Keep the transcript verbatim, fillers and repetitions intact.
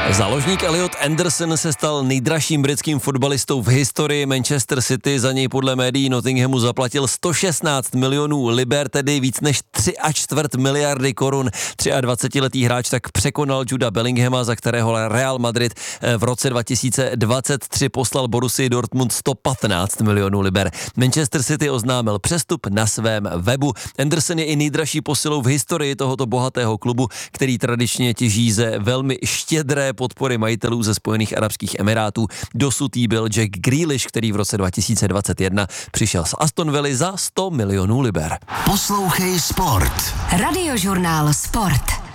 Záložník Elliot Anderson se stal nejdražším britským fotbalistou v historii. Manchester City za něj podle médií Nottinghamu zaplatil sto šestnáct milionů liber, tedy víc než tři a čtvrt miliardy korun. dvacetiletý hráč tak překonal Juda Bellinghama, za kterého Real Madrid v roce dva tisíce dvacet tři poslal Borussii Dortmund sto patnáct milionů liber. Manchester City oznámil přestup na svém webu. Anderson je i nejdražší posilou v historii tohoto bohatého klubu, který tradičně těží ze velmi štědré podpory majitelů ze Spojených arabských emirátů. Dosud jí byl Jack Grealish, který v roce dva tisíce dvacet jedna přišel z Aston Villy za sto milionů liber. Poslouchej Sport. Radiožurnál Sport.